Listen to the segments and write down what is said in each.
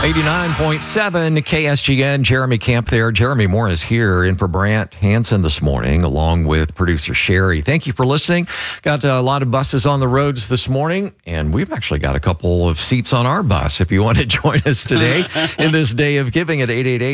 89.7 KSGN, Jeremy Camp there. Jeremy Moore is here in for Brant Hansen this morning, along with producer Sherry. Thank you for listening. Got a lot of buses on the roads this morning, and we've actually got a couple of seats on our bus if you want to join us today in this day of giving at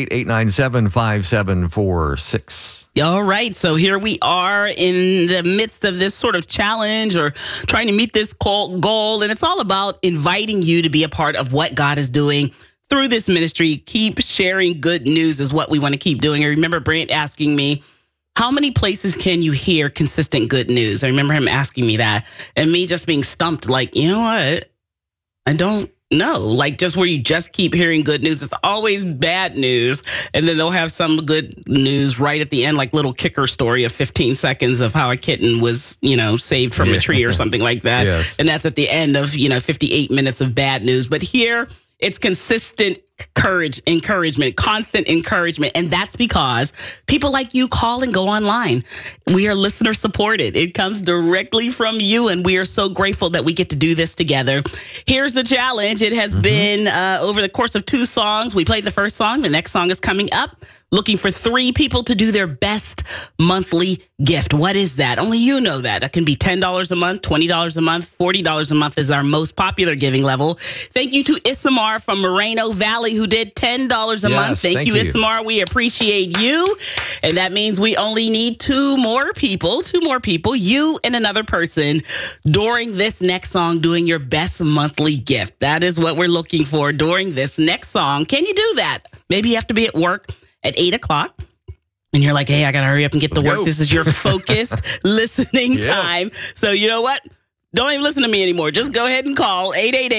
888-897-5746. All right, so here we are in the midst of this sort of challenge or trying to meet this goal, and it's all about inviting you to be a part of what God is doing through this ministry. Keep sharing good news is what we want to keep doing. I remember Brant asking me, how many places can you hear consistent good news? I remember him asking me that, and me just being stumped, like, you know what? I don't know. Like, just where you just keep hearing good news. It's always bad news, and then they'll have some good news right at the end, like little kicker story of 15 seconds of how a kitten was, saved from a tree or something like that. Yes. And that's at the end of, 58 minutes of bad news. But here, it's consistent encouragement, constant encouragement. And that's because people like you call and go online. We are listener supported. It comes directly from you. And we are so grateful that we get to do this together. Here's the challenge. It has been over the course of 2 songs. We played the first song. The next song is coming up. Looking for 3 people to do their best monthly gift. What is that? Only you know that. That can be $10 a month, $20 a month, $40 a month is our most popular giving level. Thank you to Isamar from Moreno Valley who did $10 a month. Thank you, Isamar. We appreciate you. And that means we only need 2 more people, you and another person during this next song doing your best monthly gift. That is what we're looking for during this next song. Can you do that? Maybe you have to be at work at 8 o'clock. And you're like, hey, I got to hurry up and get to work. This is your focused listening time. So you know what? Don't even listen to me anymore. Just go ahead and call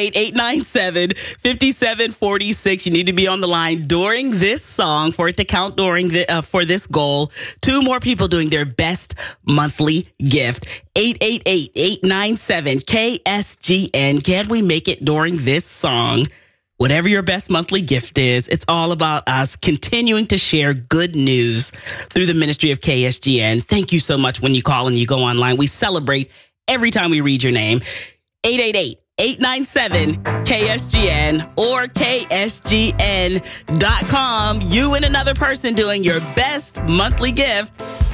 888-897-5746. You need to be on the line during this song for it to count for this goal. 2 more people doing their best monthly gift. 888-897-KSGN. Can we make it during this song? Whatever your best monthly gift is, it's all about us continuing to share good news through the ministry of KSGN. Thank you so much when you call and you go online. We celebrate every time we read your name. 888-897-KSGN or KSGN.com. You and another person doing your best monthly gift.